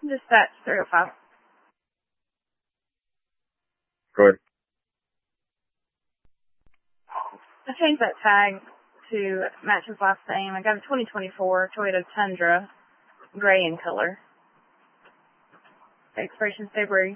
Dispatch 305. Go ahead. I changed that tag to match his last name. I got a 2024 Toyota Tundra, gray in color. Expiration February